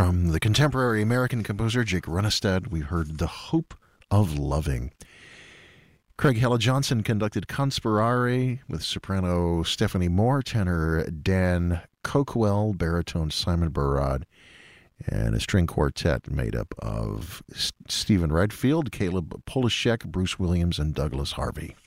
From the contemporary American composer Jake Runestad, we heard The Hope of Loving. Craig Hella Johnson conducted Conspirare with soprano Stephanie Moore, tenor Dan Coquel, baritone Simon Barad, and a string quartet made up of Stephen Redfield, Caleb Polishek, Bruce Williams, and Douglas Harvey.